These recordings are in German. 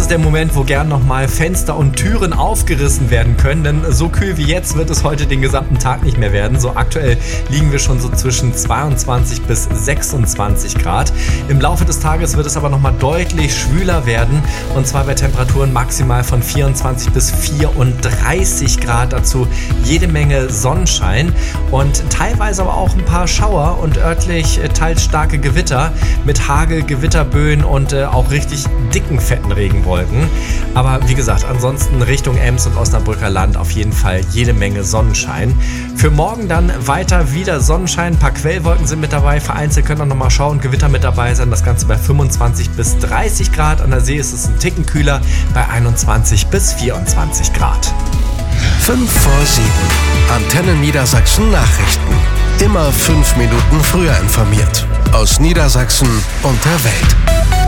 ist der Moment, wo gern nochmal Fenster und Türen aufgerissen werden können, denn so kühl wie jetzt wird es heute den gesamten Tag nicht mehr werden. So aktuell liegen wir schon so zwischen 22 bis 26 Grad. Im Laufe des Tages wird es aber nochmal deutlich schwüler werden, und zwar bei Temperaturen maximal von 24 bis 34 Grad. Dazu jede Menge Sonnenschein und teilweise aber auch ein paar Schauer und örtlich teils starke Gewitter mit Hagel, Gewitterböen und auch richtig dicken, fetten Regenwolken. Aber wie gesagt, ansonsten Richtung Ems und Osnabrücker Land auf jeden Fall jede Menge Sonnenschein. Für morgen dann weiter wieder Sonnenschein, ein paar Quellwolken sind mit dabei, vereinzelt können auch nochmal Schauer und Gewitter mit dabei sein. Das Ganze bei 25 bis 30 Grad. An der See ist es ein Ticken kühler bei 21 bis 24 Grad. 5 vor 7. Antenne Niedersachsen Nachrichten. Immer 5 Minuten früher informiert. Aus Niedersachsen und der Welt.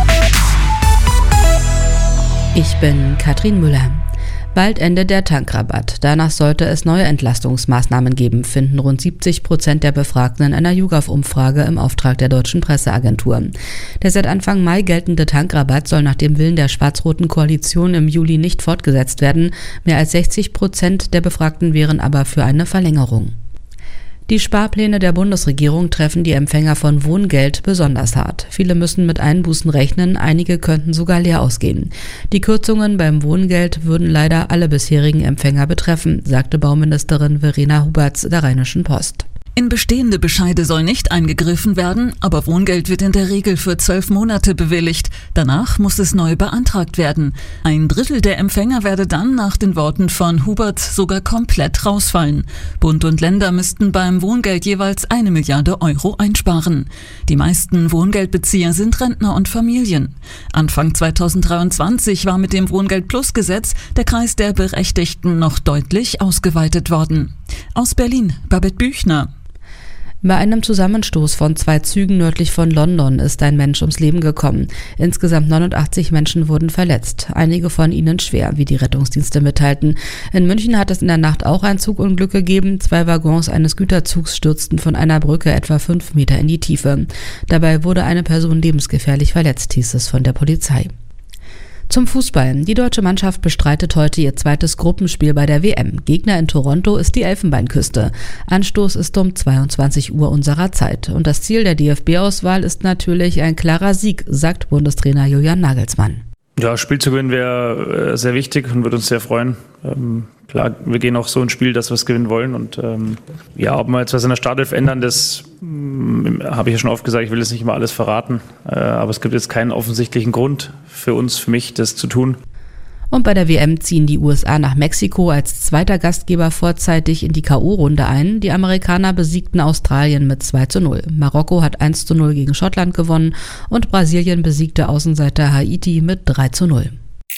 Ich bin Katrin Müller. Bald endet der Tankrabatt. Danach sollte es neue Entlastungsmaßnahmen geben, finden rund 70% der Befragten in einer YouGov-Umfrage im Auftrag der Deutschen Presseagentur. Der seit Anfang Mai geltende Tankrabatt soll nach dem Willen der schwarz-roten Koalition im Juli nicht fortgesetzt werden. Mehr als 60% der Befragten wären aber für eine Verlängerung. Die Sparpläne der Bundesregierung treffen die Empfänger von Wohngeld besonders hart. Viele müssen mit Einbußen rechnen, einige könnten sogar leer ausgehen. Die Kürzungen beim Wohngeld würden leider alle bisherigen Empfänger betreffen, sagte Bauministerin Verena Huberts der Rheinischen Post. In bestehende Bescheide soll nicht eingegriffen werden, aber Wohngeld wird in der Regel für 12 Monate bewilligt. Danach muss es neu beantragt werden. 1/3 der Empfänger werde dann nach den Worten von Hubert sogar komplett rausfallen. Bund und Länder müssten beim Wohngeld jeweils 1 Milliarde Euro einsparen. Die meisten Wohngeldbezieher sind Rentner und Familien. Anfang 2023 war mit dem Wohngeld-Plus-Gesetz der Kreis der Berechtigten noch deutlich ausgeweitet worden. Aus Berlin, Babette Büchner. Bei einem Zusammenstoß von 2 Zügen nördlich von London ist ein Mensch ums Leben gekommen. Insgesamt 89 Menschen wurden verletzt, einige von ihnen schwer, wie die Rettungsdienste mitteilten. In München hat es in der Nacht auch ein Zugunglück gegeben. 2 Waggons eines Güterzugs stürzten von einer Brücke etwa 5 Meter in die Tiefe. Dabei wurde eine Person lebensgefährlich verletzt, hieß es von der Polizei. Zum Fußball. Die deutsche Mannschaft bestreitet heute ihr zweites Gruppenspiel bei der WM. Gegner in Toronto ist die Elfenbeinküste. Anstoß ist um 22 Uhr unserer Zeit. Und das Ziel der DFB-Auswahl ist natürlich ein klarer Sieg, sagt Bundestrainer Julian Nagelsmann. Ja, Spiel zu gewinnen wäre sehr wichtig und würde uns sehr freuen. Klar, wir gehen auch so ins Spiel, dass wir es gewinnen wollen. Und ob wir jetzt was in der Startelf ändern, das habe ich ja schon oft gesagt, ich will jetzt nicht immer alles verraten. Aber es gibt jetzt keinen offensichtlichen Grund für uns, für mich, das zu tun. Und bei der WM ziehen die USA nach Mexiko als zweiter Gastgeber vorzeitig in die K.O.-Runde ein. Die Amerikaner besiegten Australien mit 2:0. Marokko hat 1:0 gegen Schottland gewonnen und Brasilien besiegte Außenseiter Haiti mit 3:0.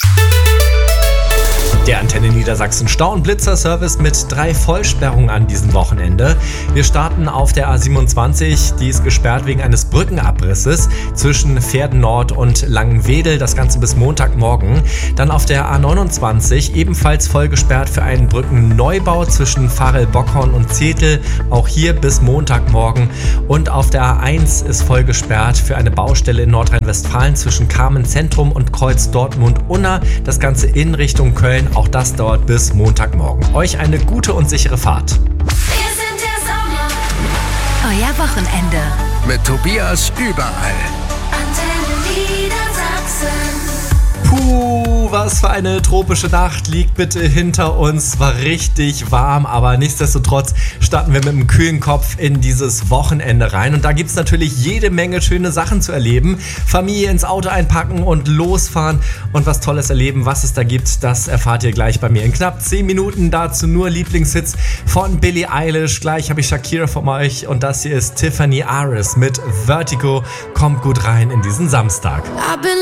Der Antenne Niedersachsen Stau- und Blitzer-Service mit 3 Vollsperrungen an diesem Wochenende. Wir starten auf der A27, die ist gesperrt wegen eines Brückenabrisses zwischen Verden Nord und Langenwedel, das Ganze bis Montagmorgen. Dann auf der A29, ebenfalls voll gesperrt für einen Brückenneubau zwischen Varel-Bockhorn und Zetel, auch hier bis Montagmorgen. Und auf der A1 ist voll gesperrt für eine Baustelle in Nordrhein-Westfalen zwischen Kamen Zentrum und Kreuz Dortmund-Unna, das Ganze in Richtung Köln. Auch das dauert bis Montagmorgen. Euch eine gute und sichere Fahrt. Wir sind der Sommer. Euer Wochenende. Mit Tobias überall. Antenne Niedersachsen. Puh, was für eine tropische Nacht liegt bitte hinter uns. War richtig warm, aber nichtsdestotrotz starten wir mit einem kühlen Kopf in dieses Wochenende rein. Und da gibt es natürlich jede Menge schöne Sachen zu erleben. Familie ins Auto einpacken und losfahren und was Tolles erleben. Was es da gibt, das erfahrt ihr gleich bei mir in knapp 10 Minuten. Dazu nur Lieblingshits von Billie Eilish. Gleich habe ich Shakira von euch und das hier ist Tiffany Aris mit Vertigo. Kommt gut rein in diesen Samstag.